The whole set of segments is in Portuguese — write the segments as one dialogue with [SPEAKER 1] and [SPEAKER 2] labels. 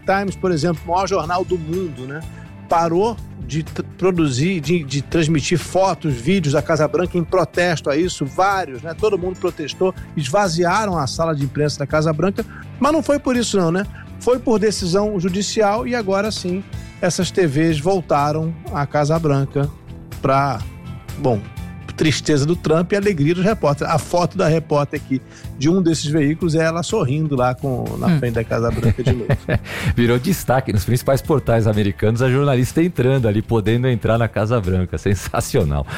[SPEAKER 1] Times, por exemplo, o maior jornal do mundo, né, parou de produzir, de transmitir fotos, vídeos da Casa Branca em protesto a isso, vários, né? Todo mundo protestou, esvaziaram a sala de imprensa da Casa Branca, mas não foi por isso não, né? Foi por decisão judicial e agora sim, essas TVs voltaram à Casa Branca para, tristeza do Trump e alegria dos repórteres. A foto da repórter aqui de um desses veículos é ela sorrindo lá na frente da Casa Branca de novo.
[SPEAKER 2] Virou destaque nos principais portais americanos, a jornalista entrando ali, podendo entrar na Casa Branca. Sensacional.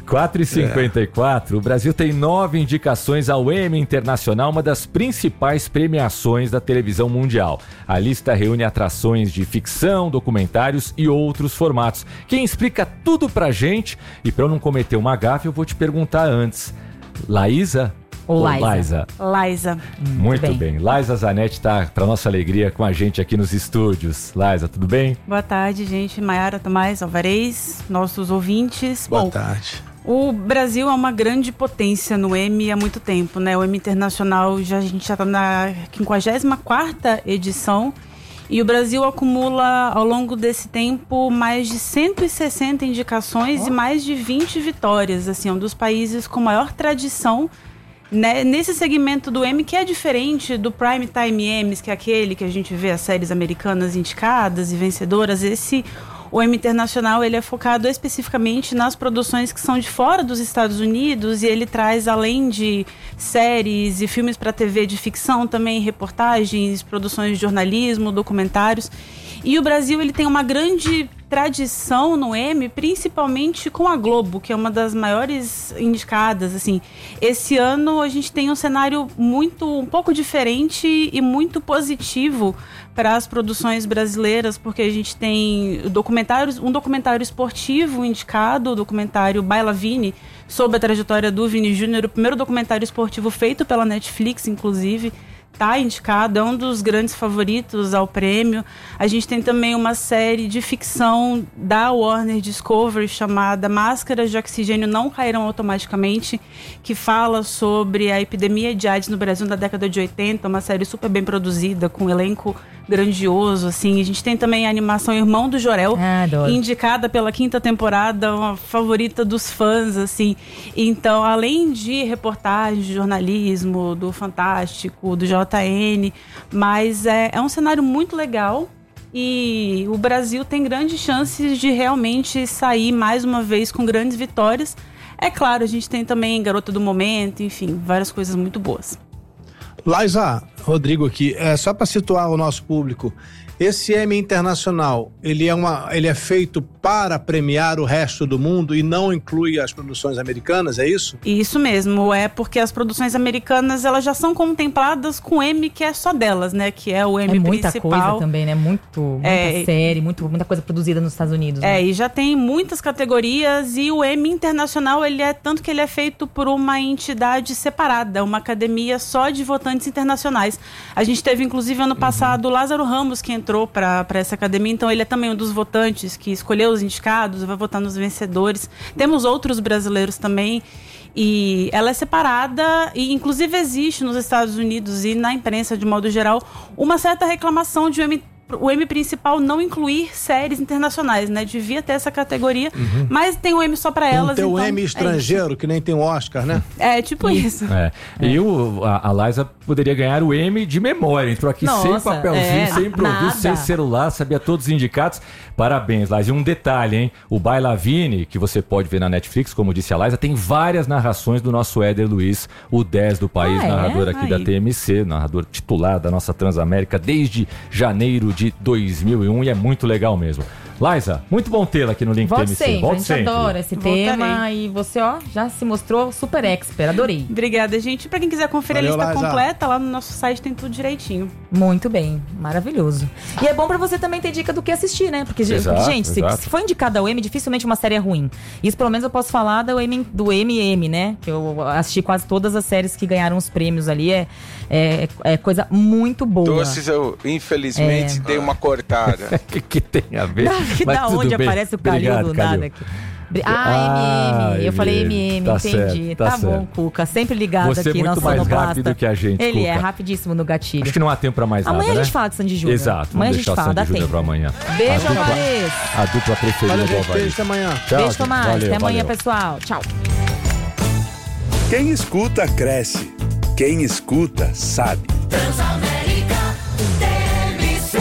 [SPEAKER 2] 4h54, o Brasil tem 9 indicações ao Emmy Internacional, uma das principais premiações da televisão mundial. A lista reúne atrações de ficção, documentários e outros formatos. Quem explica tudo pra gente, e pra eu não cometer uma gafe, eu vou te perguntar antes. Laísa?
[SPEAKER 3] Ou
[SPEAKER 4] Laísa.
[SPEAKER 2] Muito bem. Laísa Zanetti está, para nossa alegria, com a gente aqui nos estúdios. Laísa, tudo bem?
[SPEAKER 4] Boa tarde, gente. Maiara Tomás Alvarez, nossos ouvintes.
[SPEAKER 1] Boa tarde.
[SPEAKER 4] O Brasil é uma grande potência no Emmy há muito tempo, né? O Emmy Internacional, a gente já está na 54ª edição. E o Brasil acumula, ao longo desse tempo, mais de 160 indicações e mais de 20 vitórias. Assim, é um dos países com maior tradição, né, nesse segmento do Emmy, que é diferente do Prime Time Emmys, que é aquele que a gente vê as séries americanas indicadas e vencedoras. O Emmy Internacional, ele é focado especificamente nas produções que são de fora dos Estados Unidos, e ele traz, além de séries e filmes para TV de ficção, também reportagens, produções de jornalismo, documentários. E o Brasil, ele tem uma grande tradição no Emmy, principalmente com a Globo, que é uma das maiores indicadas, assim. Esse ano a gente tem um cenário um pouco diferente e muito positivo para as produções brasileiras, porque a gente tem um documentário esportivo indicado, o documentário Baila Vini, sobre a trajetória do Vini Júnior, o primeiro documentário esportivo feito pela Netflix, inclusive. Está indicado, é um dos grandes favoritos ao prêmio. A gente tem também uma série de ficção da Warner Discovery chamada Máscaras de Oxigênio Não Cairão Automaticamente, que fala sobre a epidemia de AIDS no Brasil na década de 80, uma série super bem produzida, com um elenco grandioso, assim. A gente tem também a animação Irmão do Jorel, indicada pela 5ª temporada, uma favorita dos fãs, assim. Então, além de reportagens de jornalismo, do Fantástico, do JN, mas é um cenário muito legal, e o Brasil tem grandes chances de realmente sair mais uma vez com grandes vitórias. É claro, a gente tem também Garota do Momento, enfim, várias coisas muito boas.
[SPEAKER 1] Laísa, Rodrigo aqui, só para situar o nosso público, esse Emmy Internacional, ele é feito para premiar o resto do mundo e não inclui as produções americanas, é isso?
[SPEAKER 4] Isso mesmo, porque as produções americanas, elas já são contempladas com o Emmy que é só delas, né, que é o Emmy
[SPEAKER 3] muita
[SPEAKER 4] principal.
[SPEAKER 3] Muita coisa também, né, muita série, muita coisa produzida nos Estados Unidos. Né?
[SPEAKER 4] E já tem muitas categorias, e o Emmy Internacional, tanto que ele é feito por uma entidade separada, uma academia só de votantes internacionais. A gente teve, inclusive, ano passado, o Lázaro Ramos, que entrou para essa academia, então ele é também um dos votantes que escolheu os indicados, vai votar nos vencedores. Temos outros brasileiros também, e ela é separada, e inclusive existe nos Estados Unidos e na imprensa de modo geral uma certa reclamação de o Emmy principal não incluir séries internacionais, né? Devia ter essa categoria, mas tem um Emmy só pra elas.
[SPEAKER 1] Tem o Emmy estrangeiro, que nem tem o Oscar, né?
[SPEAKER 4] Tipo isso.
[SPEAKER 2] E a Laísa poderia ganhar o Emmy de memória. Entrou aqui sem papelzinho, sem improviso, sem celular, sabia todos os indicados. Parabéns, Laísa. E um detalhe, hein? O Baila Vini, que você pode ver na Netflix, como disse a Laísa, tem várias narrações do nosso Éder Luiz, o 10 do país, narrador aqui da TMC, narrador titular da nossa Transamérica desde janeiro de 2001, e é muito legal mesmo. Laísa, muito bom tê-la aqui no Link TMC.
[SPEAKER 3] Volte sempre. A gente adora esse tema, e você, já se mostrou super expert, adorei.
[SPEAKER 4] Obrigada, gente. Pra quem quiser conferir a lista
[SPEAKER 1] Laísa
[SPEAKER 4] completa, lá no nosso site tem tudo direitinho.
[SPEAKER 3] Muito bem, maravilhoso. E é bom pra você também ter dica do que assistir, né? Porque, gente, se for indicada ao Emmy, dificilmente uma série é ruim. Isso pelo menos eu posso falar do Emmy, né? Que eu assisti quase todas as séries que ganharam os prêmios ali. É coisa muito boa.
[SPEAKER 5] Doces, eu infelizmente dei uma cortada.
[SPEAKER 2] que tem a ver?
[SPEAKER 3] Da onde aparece o Calil do nada aqui. MM. Eu falei MM,
[SPEAKER 2] tá
[SPEAKER 3] entendi.
[SPEAKER 2] Certo,
[SPEAKER 3] tá bom, certo. Cuca. Sempre ligado
[SPEAKER 2] Você
[SPEAKER 3] aqui
[SPEAKER 2] é muito mais rápido que a gente,
[SPEAKER 3] Ele
[SPEAKER 2] Cuca.
[SPEAKER 3] é rapidíssimo no gatilho.
[SPEAKER 2] Acho que não há tempo pra mais nada,
[SPEAKER 3] Amanhã a gente fala de Sandy Júnior.
[SPEAKER 2] Exato.
[SPEAKER 3] Amanhã a gente fala, dá tempo.
[SPEAKER 2] Pra amanhã.
[SPEAKER 3] Beijo, Alvarez.
[SPEAKER 2] A dupla preferida do Alvarez.
[SPEAKER 1] Beijo, até amanhã.
[SPEAKER 2] Tchau,
[SPEAKER 3] beijo, Tomás.
[SPEAKER 2] Valeu,
[SPEAKER 3] até amanhã,
[SPEAKER 2] valeu.
[SPEAKER 3] pessoal. Tchau.
[SPEAKER 5] Quem escuta, cresce. Quem escuta, sabe.
[SPEAKER 6] Transamérica TMC.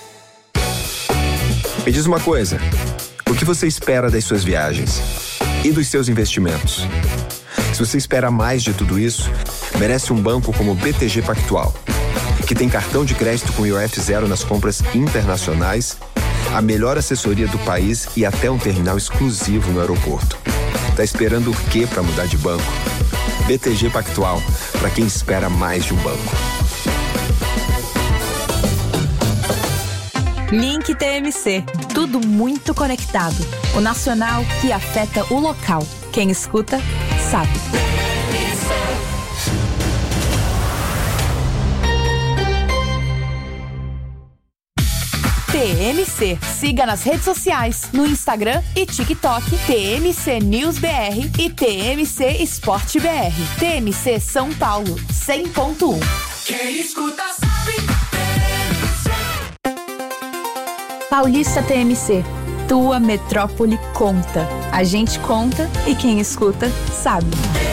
[SPEAKER 7] Me diz uma coisa. O que você espera das suas viagens? E dos seus investimentos? Se você espera mais de tudo isso, merece um banco como o BTG Pactual, que tem cartão de crédito com IOF zero nas compras internacionais, a melhor assessoria do país e até um terminal exclusivo no aeroporto. Tá esperando o quê para mudar de banco? BTG Pactual, para quem espera mais de um banco.
[SPEAKER 8] Link TMC. Tudo muito conectado. O nacional que afeta o local. Quem escuta, sabe. TMC. Siga nas redes sociais, no Instagram e TikTok, TMC News BR e TMC Esporte BR. TMC São Paulo, 100.1.
[SPEAKER 6] Quem escuta sabe.
[SPEAKER 8] Paulista TMC. Tua metrópole conta. A gente conta e quem escuta sabe.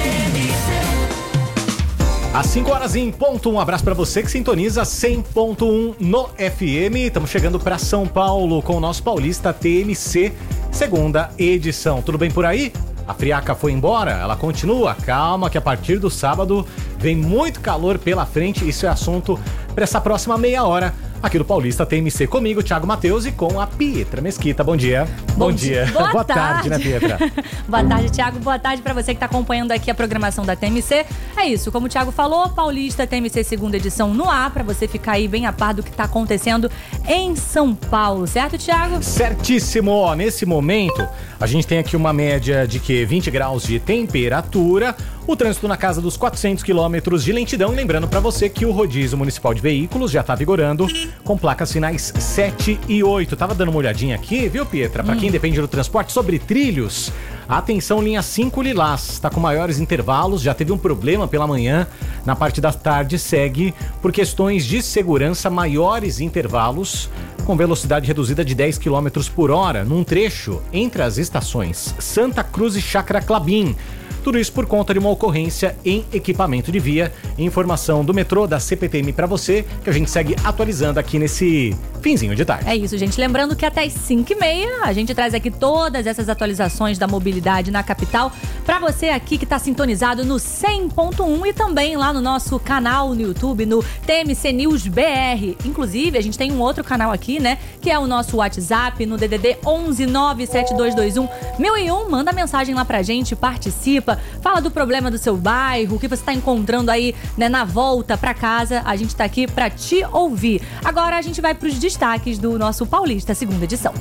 [SPEAKER 9] Às 5 horas em ponto, um abraço pra você que sintoniza 100.1 no FM. Estamos chegando pra São Paulo com o nosso Paulista TMC, segunda edição. Tudo bem por aí? A friaca foi embora? Ela continua? Calma que a partir do sábado vem muito calor pela frente. Isso é assunto para essa próxima meia hora aqui do Paulista TMC, comigo, Thiago Matheus, e com a Pietra Mesquita. Bom dia.
[SPEAKER 3] Bom dia.
[SPEAKER 9] Boa tarde, né, Pietra?
[SPEAKER 3] Boa tarde, Thiago. Boa tarde para você que está acompanhando aqui a programação da TMC. É isso, como o Thiago falou, Paulista TMC segunda edição no ar, para você ficar aí bem a par do que está acontecendo em São Paulo, certo, Thiago?
[SPEAKER 9] Certíssimo. Ó, nesse momento, a gente tem aqui uma média de 20 graus de temperatura. O trânsito na casa dos 400 quilômetros de lentidão. Lembrando para você que o rodízio municipal de veículos já está vigorando com placas finais 7 e 8. Tava dando uma olhadinha aqui, viu, Pietra? Para quem depende do transporte sobre trilhos, atenção, linha 5 Lilás. Está com maiores intervalos, já teve um problema pela manhã. Na parte da tarde segue por questões de segurança, maiores intervalos com velocidade reduzida de 10 km por hora num trecho entre as estações Santa Cruz e Chácara Clabim. Tudo isso por conta de uma ocorrência em equipamento de via. Informação do metrô, da CPTM para você, que a gente segue atualizando aqui nesse finzinho de tarde.
[SPEAKER 3] É isso, gente. Lembrando que até as 5h30 a gente traz aqui todas essas atualizações da mobilidade na capital para você aqui que está sintonizado no 100.1 e também lá no nosso canal no YouTube, no TMC News BR. Inclusive, a gente tem um outro canal aqui, né? Que é o nosso WhatsApp no DDD 11972211001. Manda mensagem lá pra gente, participa. Fala do problema do seu bairro, o que você está encontrando aí, né, na volta para casa. A gente tá aqui para te ouvir. Agora a gente vai para os destaques do nosso Paulista, segunda edição.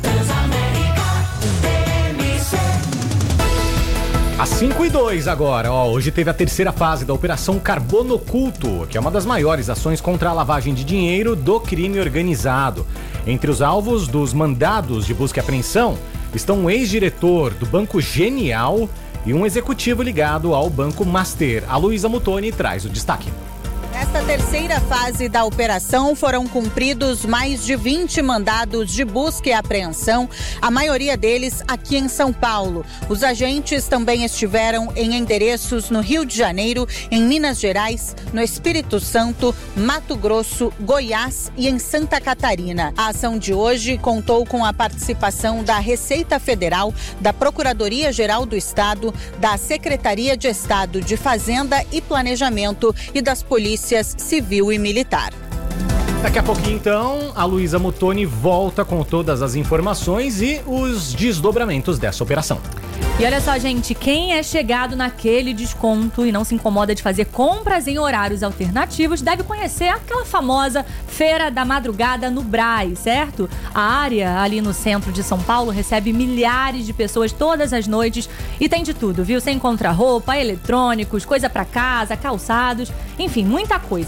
[SPEAKER 9] Às 5h02 agora, ó, hoje teve a terceira fase da Operação Carbono Oculto, que é uma das maiores ações contra a lavagem de dinheiro do crime organizado. Entre os alvos dos mandados de busca e apreensão estão um ex-diretor do Banco Genial e um executivo ligado ao Banco Master. A Luísa Mutoni traz o destaque.
[SPEAKER 10] Nesta terceira fase da operação foram cumpridos mais de 20 mandados de busca e apreensão, a maioria deles aqui em São Paulo. Os agentes também estiveram em endereços no Rio de Janeiro, em Minas Gerais, no Espírito Santo, Mato Grosso, Goiás e em Santa Catarina. A ação de hoje contou com a participação da Receita Federal, da Procuradoria-Geral do Estado, da Secretaria de Estado de Fazenda e Planejamento e das polícias civil e militar.
[SPEAKER 9] Daqui a pouquinho, então, a Luísa Mutoni volta com todas as informações e os desdobramentos dessa operação.
[SPEAKER 3] E olha só, gente, quem é chegado naquele desconto e não se incomoda de fazer compras em horários alternativos deve conhecer aquela famosa Feira da Madrugada no Brás, certo? A área ali no centro de São Paulo recebe milhares de pessoas todas as noites e tem de tudo, viu? Você encontra roupa, eletrônicos, coisa pra casa, calçados, enfim, muita coisa.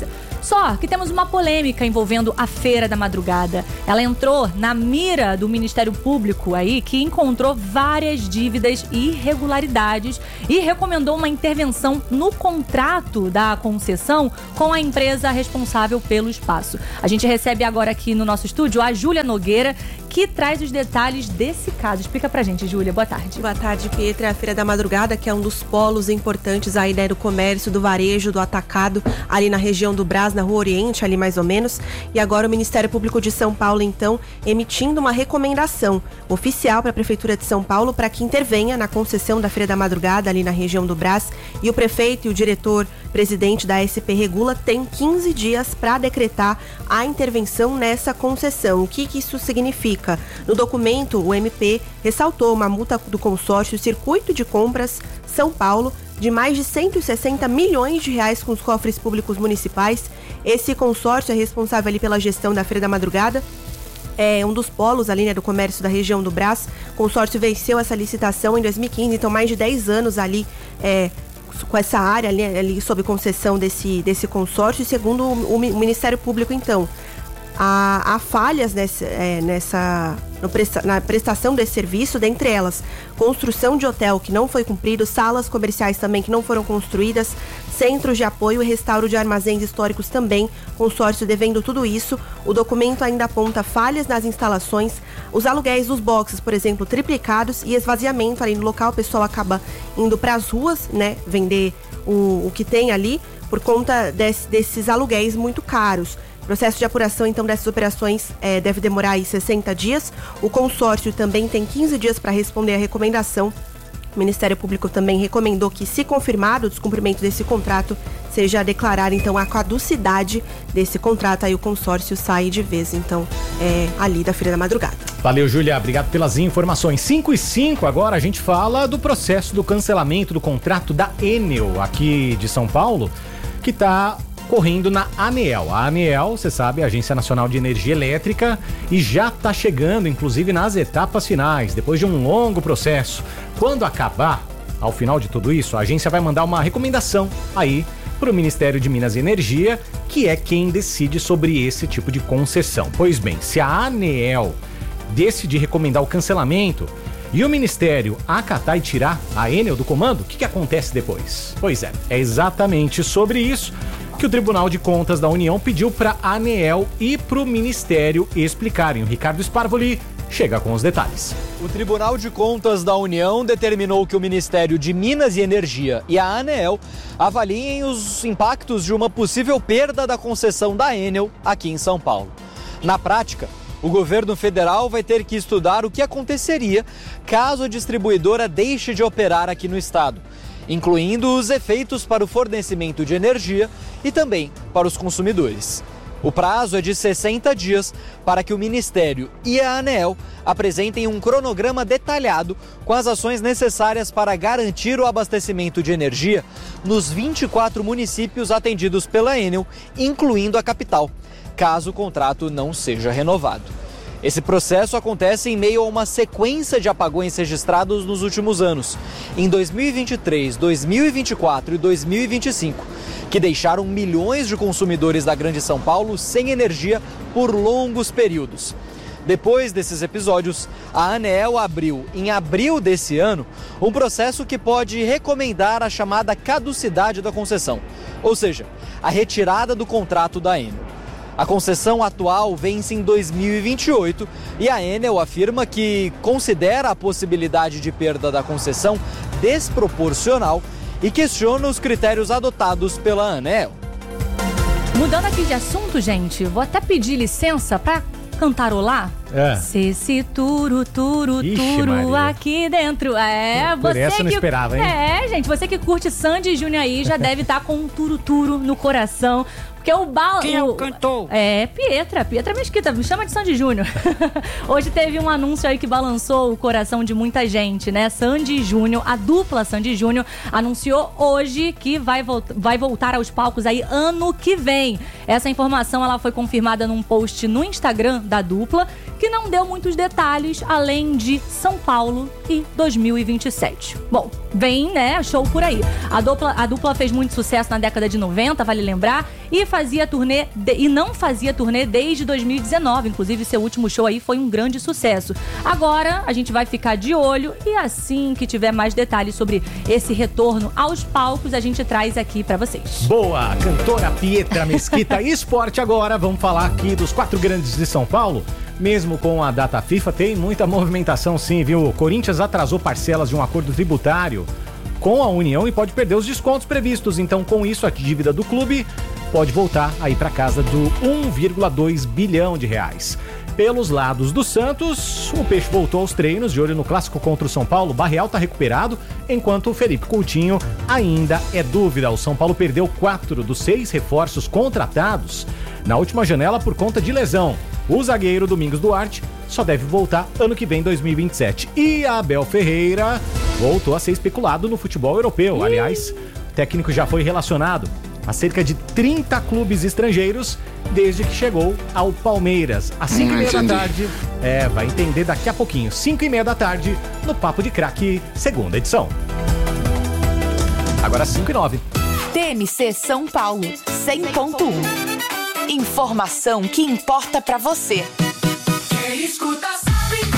[SPEAKER 11] Só que temos uma polêmica envolvendo a Feira da Madrugada. Ela entrou na mira do Ministério Público aí, que encontrou várias dívidas e irregularidades e recomendou uma intervenção no contrato da concessão com a empresa responsável pelo espaço. A gente recebe agora aqui no nosso estúdio a Júlia Nogueira, que traz os detalhes desse caso. Explica pra gente, Júlia. Boa tarde.
[SPEAKER 12] Boa tarde, Pietra. A Feira da Madrugada, que é um dos polos importantes aí, né, do comércio, do varejo, do atacado, ali na região do Brás, na Rua Oriente, ali mais ou menos. E agora o Ministério Público de São Paulo, então, emitindo uma recomendação oficial para a Prefeitura de São Paulo para que intervenha na concessão da Feira da Madrugada, ali na região do Brás. E o prefeito e o diretor-presidente da SP Regula têm 15 dias para decretar a intervenção nessa concessão. O que isso significa? No documento, o MP ressaltou uma multa do consórcio Circuito de Compras São Paulo de mais de 160 milhões de reais com os cofres públicos municipais. Esse consórcio é responsável ali pela gestão da Feira da Madrugada. É um dos polos ali, né, do comércio da região do Brás. O consórcio venceu essa licitação em 2015, então mais de 10 anos ali com essa área ali sob concessão desse consórcio. E segundo o Ministério Público, então, há falhas na prestação desse serviço, dentre elas construção de hotel que não foi cumprido, salas comerciais também que não foram construídas, centros de apoio e restauro de armazéns históricos também, consórcio devendo tudo isso. O documento ainda aponta falhas nas instalações, os aluguéis dos boxes, por exemplo, triplicados e esvaziamento ali no local. O pessoal acaba indo para as ruas, né, vender o que tem ali por conta desses aluguéis muito caros. O processo de apuração, então, dessas operações deve demorar aí 60 dias. O consórcio também tem 15 dias para responder à recomendação. O Ministério Público também recomendou que, se confirmado o descumprimento desse contrato, seja a declarar, então, a caducidade desse contrato. Aí o consórcio sai de vez, então, ali da Feira da Madrugada.
[SPEAKER 9] Valeu, Júlia. Obrigado pelas informações. 5h05, agora a gente fala do processo do cancelamento do contrato da Enel, aqui de São Paulo, que está correndo na ANEEL. A ANEEL, você sabe, é a Agência Nacional de Energia Elétrica, e já está chegando, inclusive, nas etapas finais, depois de um longo processo. Quando acabar, ao final de tudo isso, a agência vai mandar uma recomendação aí para o Ministério de Minas e Energia, que é quem decide sobre esse tipo de concessão. Pois bem, se a ANEEL decidir recomendar o cancelamento e o Ministério acatar e tirar a Enel do comando, o que acontece depois? Pois é exatamente sobre isso que o Tribunal de Contas da União pediu para a ANEEL e para o Ministério explicarem. O Ricardo Sparvoli chega com os detalhes.
[SPEAKER 13] O Tribunal de Contas da União determinou que o Ministério de Minas e Energia e a ANEEL avaliem os impactos de uma possível perda da concessão da Enel aqui em São Paulo. Na prática, o governo federal vai ter que estudar o que aconteceria caso a distribuidora deixe de operar aqui no estado, incluindo os efeitos para o fornecimento de energia e também para os consumidores. O prazo é de 60 dias para que o Ministério e a ANEEL apresentem um cronograma detalhado com as ações necessárias para garantir o abastecimento de energia nos 24 municípios atendidos pela Enel, incluindo a capital, caso o contrato não seja renovado. Esse processo acontece em meio a uma sequência de apagões registrados nos últimos anos, em 2023, 2024 e 2025, que deixaram milhões de consumidores da Grande São Paulo sem energia por longos períodos. Depois desses episódios, a ANEEL abriu, em abril desse ano, um processo que pode recomendar a chamada caducidade da concessão, ou seja, a retirada do contrato da Enel. A concessão atual vence em 2028 e a Enel afirma que considera a possibilidade de perda da concessão desproporcional e questiona os critérios adotados pela ANEEL.
[SPEAKER 11] Mudando aqui de assunto, gente, vou até pedir licença para cantarolar. Se turu, turu,
[SPEAKER 9] Ixi,
[SPEAKER 11] turu
[SPEAKER 9] Maria.
[SPEAKER 11] Aqui dentro.
[SPEAKER 9] Por essa eu não esperava, hein?
[SPEAKER 11] Gente, você que curte Sandy Júnior aí já deve estar com um turu-turu no coração. Porque o
[SPEAKER 14] Quem é o cantor?
[SPEAKER 11] Pietra Mesquita, me chama de Sandy Júnior. Hoje teve um anúncio aí que balançou o coração de muita gente, né? Sandy Júnior, a dupla Sandy Júnior, anunciou hoje que vai voltar aos palcos aí ano que vem. Essa informação ela foi confirmada num post no Instagram da dupla, que não deu muitos detalhes além de São Paulo e 2027. Bom, vem, né, show por aí. A dupla fez muito sucesso na década de 90, vale lembrar, e não fazia turnê desde 2019. Inclusive, seu último show aí foi um grande sucesso. Agora, a gente vai ficar de olho e assim que tiver mais detalhes sobre esse retorno aos palcos, a gente traz aqui pra vocês.
[SPEAKER 9] Boa! Cantora Pietra Mesquita. Esporte agora, vamos falar aqui dos 4 grandes de São Paulo. Mesmo com a data FIFA, tem muita movimentação sim, viu? O Corinthians atrasou parcelas de um acordo tributário com a União e pode perder os descontos previstos. Então, com isso, a dívida do clube pode voltar aí para casa do 1,2 bilhão de reais. Pelos lados do Santos, o Peixe voltou aos treinos, de olho no clássico contra o São Paulo. Barreal tá recuperado, enquanto o Felipe Coutinho ainda é dúvida. O São Paulo perdeu 4 dos 6 reforços contratados na última janela por conta de lesão. O zagueiro Domingos Duarte só deve voltar ano que vem, 2027. E Abel Ferreira voltou a ser especulado no futebol europeu. Aliás, o técnico já foi relacionado a cerca de 30 clubes estrangeiros desde que chegou ao Palmeiras. Às 5h30 da tarde, vai entender daqui a pouquinho. 5h30 da tarde, no Papo de Craque, segunda edição. Agora 5h09.
[SPEAKER 8] TMC São Paulo, 100.1. Informação que importa pra você.
[SPEAKER 6] Quem escuta sabe.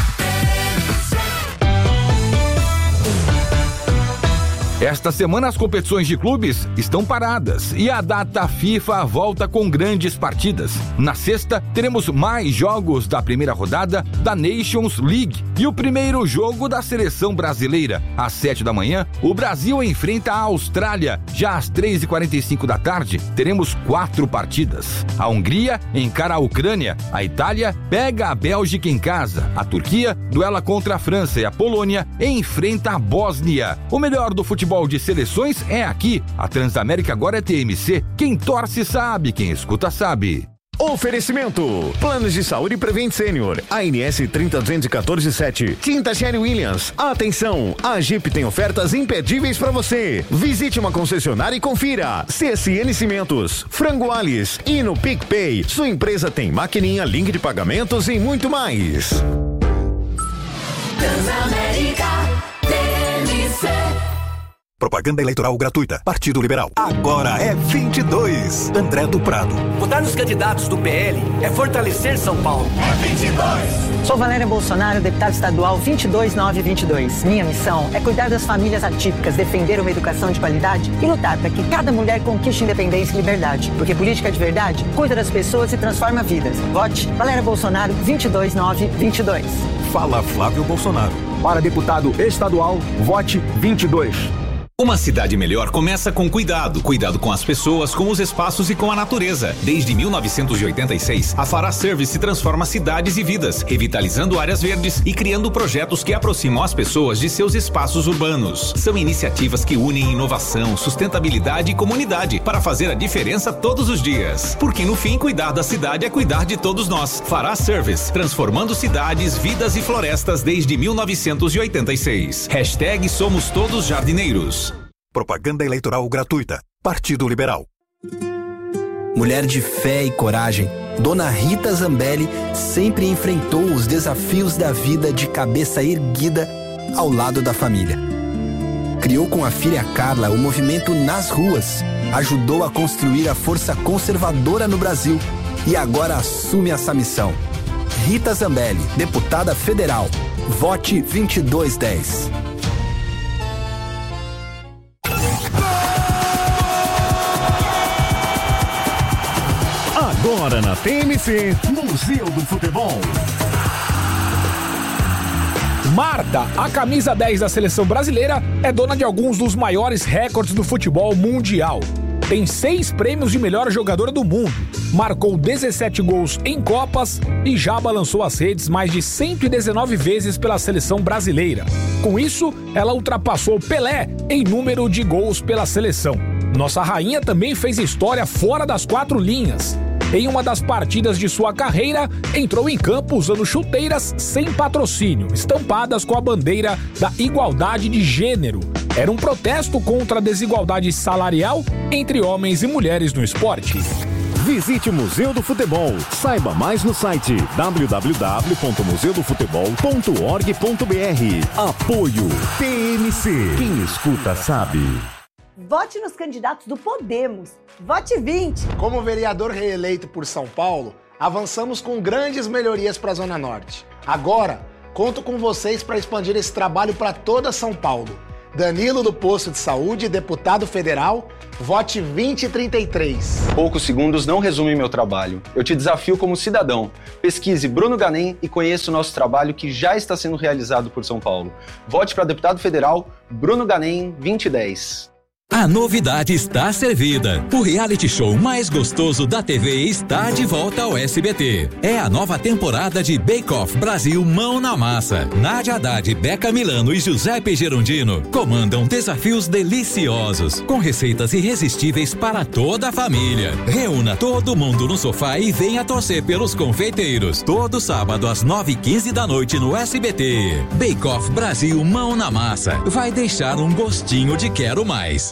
[SPEAKER 14] Esta semana as competições de clubes estão paradas e a data FIFA volta com grandes partidas. Na sexta, teremos mais jogos da primeira rodada da Nations League e o primeiro jogo da seleção brasileira. Às 7h, o Brasil enfrenta a Austrália. Já às 3h45 da tarde, teremos 4 partidas. A Hungria encara a Ucrânia, a Itália pega a Bélgica em casa, a Turquia duela contra a França e a Polônia enfrenta a Bósnia. O melhor do futebol de seleções é aqui. A Transamérica agora é TMC. Quem torce sabe, quem escuta sabe.
[SPEAKER 15] Oferecimento: Planos de Saúde Prevent Sênior, ANS 30147, Tinta Sherry Williams. Atenção, a Jeep tem ofertas imperdíveis para você. Visite uma concessionária e confira. CSN Cimentos, Frango Alice e no PicPay, sua empresa tem maquininha, link de pagamentos e muito mais.
[SPEAKER 6] Transamérica, TMC.
[SPEAKER 16] Propaganda eleitoral gratuita. Partido Liberal. Agora é 22. André do Prado.
[SPEAKER 17] Votar nos candidatos do PL é fortalecer São Paulo.
[SPEAKER 18] É 22. Sou Valéria Bolsonaro, deputada estadual 22922. Minha missão é cuidar das famílias atípicas, defender uma educação de qualidade e lutar para que cada mulher conquiste independência e liberdade. Porque política de verdade cuida das pessoas e transforma vidas. Vote Valéria Bolsonaro 22922.
[SPEAKER 16] Fala Flávio Bolsonaro.
[SPEAKER 19] Para deputado estadual, vote 22.
[SPEAKER 20] Uma cidade melhor começa com cuidado. Cuidado com as pessoas, com os espaços e com a natureza. Desde 1986, a Fará Service transforma cidades e vidas, revitalizando áreas verdes e criando projetos que aproximam as pessoas de seus espaços urbanos. São iniciativas que unem inovação, sustentabilidade e comunidade para fazer a diferença todos os dias. Porque no fim, cuidar da cidade é cuidar de todos nós. Fará Service, transformando cidades, vidas e florestas desde 1986. Hashtag Somos Todos Jardineiros.
[SPEAKER 16] Propaganda eleitoral gratuita. Partido Liberal.
[SPEAKER 21] Mulher de fé e coragem, Dona Rita Zambelli sempre enfrentou os desafios da vida de cabeça erguida ao lado da família. Criou com a filha Carla o movimento Nas Ruas, ajudou a construir a força conservadora no Brasil e agora assume essa missão. Rita Zambelli, deputada federal. Vote 2210.
[SPEAKER 15] Agora na TMC, Museu do Futebol.
[SPEAKER 22] Marta, a camisa 10 da seleção brasileira, é dona de alguns dos maiores recordes do futebol mundial. Tem 6 prêmios de melhor jogadora do mundo, marcou 17 gols em Copas e já balançou as redes mais de 119 vezes pela seleção brasileira. Com isso, ela ultrapassou Pelé em número de gols pela seleção. Nossa rainha também fez história fora das 4 linhas. Em uma das partidas de sua carreira, entrou em campo usando chuteiras sem patrocínio, estampadas com a bandeira da igualdade de gênero. Era um protesto contra a desigualdade salarial entre homens e mulheres no esporte.
[SPEAKER 15] Visite o Museu do Futebol. Saiba mais no site www.museudofutebol.org.br. Apoio TMC. Quem escuta sabe.
[SPEAKER 1] Vote nos candidatos do Podemos. Vote 20.
[SPEAKER 4] Como vereador reeleito por São Paulo, avançamos com grandes melhorias para a Zona Norte. Agora, conto com vocês para expandir esse trabalho para toda São Paulo. Danilo do Posto de Saúde, deputado federal, vote 2033.
[SPEAKER 23] Poucos segundos não resumem meu trabalho. Eu te desafio como cidadão. Pesquise Bruno Ganem e conheça o nosso trabalho que já está sendo realizado por São Paulo. Vote para deputado federal Bruno Ganem 2010.
[SPEAKER 24] A novidade está servida. O reality show mais gostoso da TV está de volta ao SBT. É a nova temporada de Bake Off Brasil Mão na Massa. Nádia Haddad, Beca Milano e Giuseppe Gerondino comandam desafios deliciosos, com receitas irresistíveis para toda a família. Reúna todo mundo no sofá e venha torcer pelos confeiteiros. Todo sábado às 9h15 da noite no SBT. Bake Off Brasil Mão na Massa. Vai deixar um gostinho de quero mais.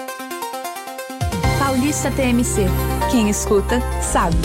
[SPEAKER 8] Paulista TMC. Quem escuta, sabe.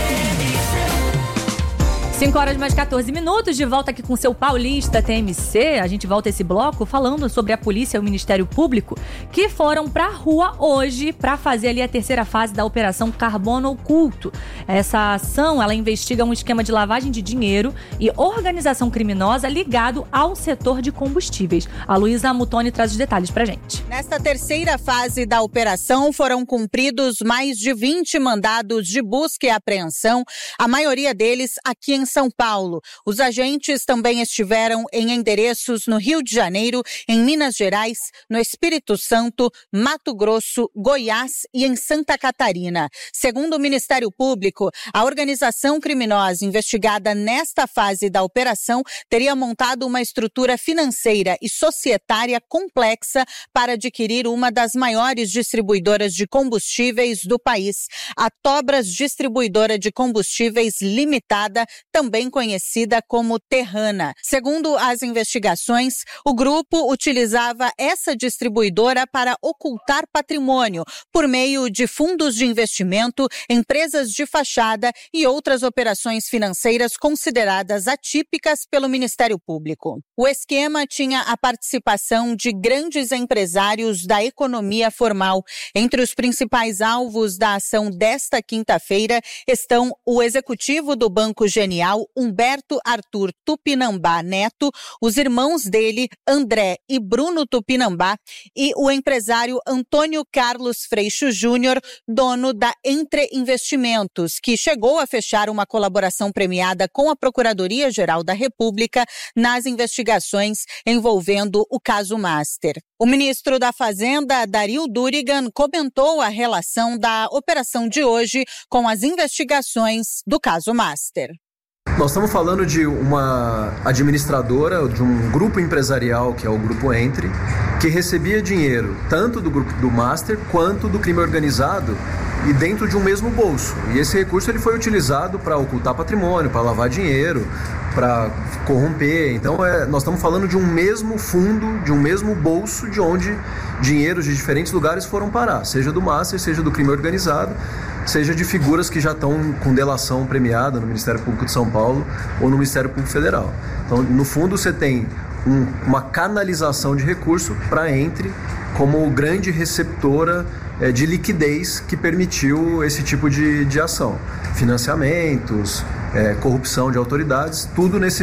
[SPEAKER 11] 5h mais 14, de volta aqui com seu Paulista TMC. A gente volta esse bloco falando sobre a polícia e o Ministério Público que foram pra rua hoje para fazer ali a terceira fase da Operação Carbono Oculto. Essa ação, ela investiga um esquema de lavagem de dinheiro e organização criminosa ligado ao setor de combustíveis. A Luísa Mutoni traz os detalhes pra gente.
[SPEAKER 10] Nesta terceira fase da operação foram cumpridos mais de 20 mandados de busca e apreensão, a maioria deles aqui em São Paulo. Os agentes também estiveram em endereços no Rio de Janeiro, em Minas Gerais, no Espírito Santo, Mato Grosso, Goiás e em Santa Catarina. Segundo o Ministério Público, a organização criminosa investigada nesta fase da operação teria montado uma estrutura financeira e societária complexa para adquirir uma das maiores distribuidoras de combustíveis do país, a Tobras Distribuidora de Combustíveis Limitada, também conhecida como Terrana. Segundo as investigações, o grupo utilizava essa distribuidora para ocultar patrimônio por meio de fundos de investimento, empresas de fachada e outras operações financeiras consideradas atípicas pelo Ministério Público. O esquema tinha a participação de grandes empresários da economia formal. Entre os principais alvos da ação desta quinta-feira estão o executivo do Banco Genial, Humberto Arthur Tupinambá Neto, os irmãos dele, André e Bruno Tupinambá, e o empresário Antônio Carlos Freixo Júnior, dono da Entre Investimentos, que chegou a fechar uma colaboração premiada com a Procuradoria-Geral da República nas investigações envolvendo o caso Master. O ministro da Fazenda, Dario Durigan, comentou a relação da operação de hoje com as investigações do caso Master.
[SPEAKER 25] Nós estamos falando de uma administradora, de um grupo empresarial, que é o Grupo Entre, que recebia dinheiro tanto do grupo do Master quanto do crime organizado e dentro de um mesmo bolso. E esse recurso ele foi utilizado para ocultar patrimônio, para lavar dinheiro, para corromper. Então nós estamos falando de um mesmo fundo, de um mesmo bolso, de onde dinheiros de diferentes lugares foram parar, seja do Master, seja do crime organizado, seja de figuras que já estão com delação premiada no Ministério Público de São Paulo ou no Ministério Público Federal. Então, no fundo, você tem uma canalização de recurso para Entre como grande receptora de liquidez que permitiu esse tipo de ação. Financiamentos, corrupção de autoridades, tudo nesse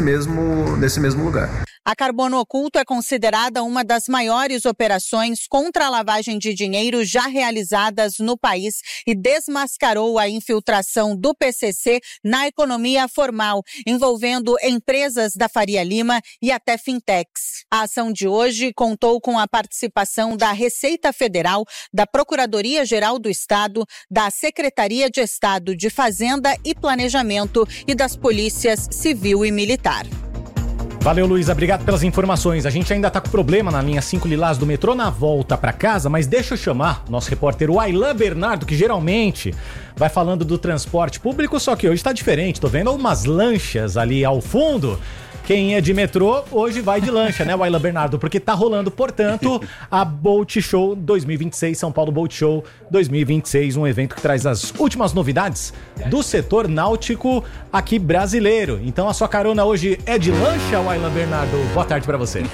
[SPEAKER 25] mesmo lugar.
[SPEAKER 10] A Carbono Oculto é considerada uma das maiores operações contra a lavagem de dinheiro já realizadas no país e desmascarou a infiltração do PCC na economia formal, envolvendo empresas da Faria Lima e até fintechs. A ação de hoje contou com a participação da Receita Federal, da Procuradoria-Geral do Estado, da Secretaria de Estado de Fazenda e Planejamento e das polícias civil e militar.
[SPEAKER 9] Valeu, Luísa. Obrigado pelas informações. A gente ainda tá com problema na linha 5 Lilás do metrô na volta pra casa, mas deixa eu chamar nosso repórter, o Aylan Bernardo, que geralmente vai falando do transporte público, só que hoje tá diferente. Tô vendo umas lanchas ali ao fundo. Quem é de metrô, hoje vai de lancha, né, Wailan Bernardo? Porque tá rolando, portanto, a Boat Show 2026, São Paulo Boat Show 2026, um evento que traz as últimas novidades do setor náutico aqui brasileiro. Então a sua carona hoje é de lancha, Wailan Bernardo? Boa tarde pra você.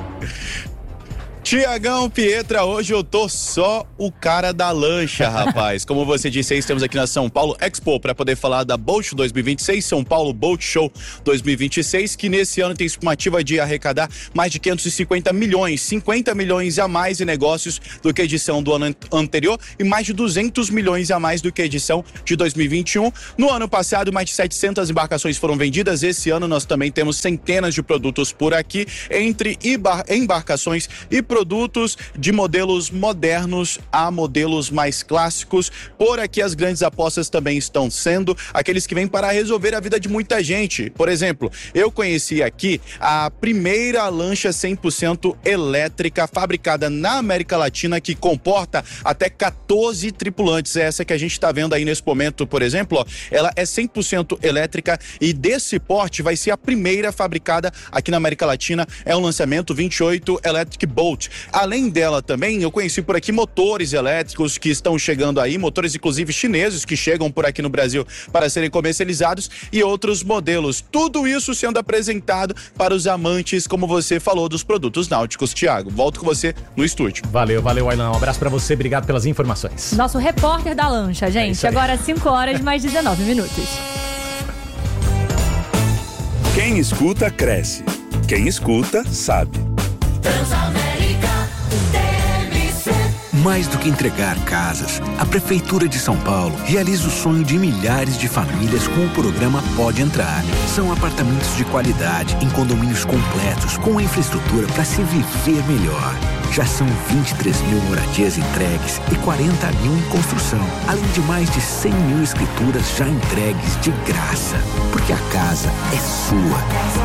[SPEAKER 2] Tiagão Pietra, hoje eu tô só o cara da lancha, rapaz. Como você disse, aí estamos aqui na São Paulo Expo para poder falar da Boat Show 2026, São Paulo Boat Show 2026, que nesse ano tem estimativa de arrecadar mais de 550 milhões, 50 milhões a mais em negócios do que a edição do ano anterior e mais de 200 milhões a mais do que a edição de 2021. No ano passado, mais de 700 embarcações foram vendidas. Esse ano nós também temos centenas de produtos por aqui, entre embarcações e produtos de modelos modernos a modelos mais clássicos. Por aqui as grandes apostas também estão sendo aqueles que vêm para resolver a vida de muita gente. Por exemplo, eu conheci aqui a primeira lancha 100% elétrica fabricada na América Latina que comporta até 14 tripulantes. É essa que a gente está vendo aí nesse momento, por exemplo, ó, ela é 100% elétrica e desse porte vai ser a primeira fabricada aqui na América Latina. É um lançamento 28 Electric Boat. Além dela também, eu conheci por aqui motores elétricos que estão chegando aí, motores inclusive chineses que chegam por aqui no Brasil para serem comercializados e outros modelos. Tudo isso sendo apresentado para os amantes, como você falou, dos produtos náuticos. Thiago, volto com você no estúdio.
[SPEAKER 9] Valeu, Wailan. Um abraço para você, obrigado pelas informações.
[SPEAKER 11] Nosso repórter da lancha, gente. Agora 5 horas mais 19 minutos.
[SPEAKER 3] Quem escuta, cresce. Quem escuta, sabe.
[SPEAKER 5] Mais do que entregar casas, a Prefeitura de São Paulo realiza o sonho de milhares de famílias com o programa Pode Entrar. São apartamentos de qualidade, em condomínios completos, com infraestrutura para se viver melhor. Já são 23 mil moradias entregues e 40 mil em construção, além de mais de 100 mil escrituras já entregues de graça. Porque a casa é sua.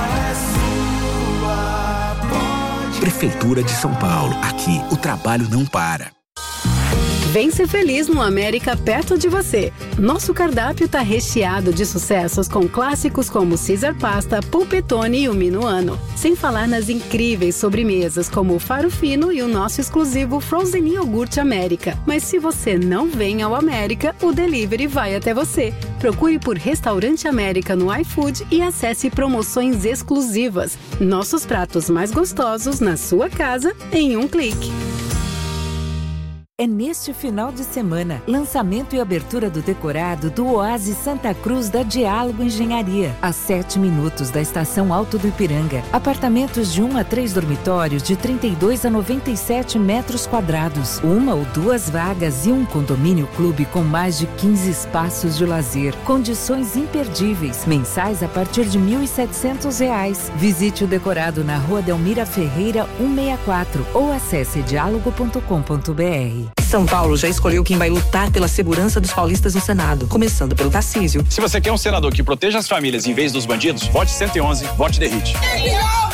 [SPEAKER 5] Prefeitura de São Paulo. Aqui, o trabalho não para.
[SPEAKER 7] Vem ser feliz no América perto de você. Nosso cardápio tá recheado de sucessos com clássicos como Caesar Pasta, Polpettone e o Minuano. Sem falar nas incríveis sobremesas como o Faro Fino e o nosso exclusivo Frozen Iogurte América. Mas se você não vem ao América, o delivery vai até você. Procure por Restaurante América no iFood e acesse promoções exclusivas. Nossos pratos mais gostosos na sua casa em um clique.
[SPEAKER 12] É neste final de semana, lançamento e abertura do decorado do Oásis Santa Cruz da Diálogo Engenharia, a 7 minutos da Estação Alto do Ipiranga. Apartamentos de 1 a 3 dormitórios de 32 a 97 metros quadrados, 1 ou 2 vagas e um condomínio clube com mais de 15 espaços de lazer. Condições imperdíveis, mensais a partir de R$ 1.700. Visite o decorado na Rua Delmira Ferreira 164 ou acesse diálogo.com.br.
[SPEAKER 26] São Paulo já escolheu quem vai lutar pela segurança dos paulistas no Senado, começando pelo Tarcísio.
[SPEAKER 27] Se você quer um senador que proteja as famílias em vez dos bandidos, vote 111, vote The Hit.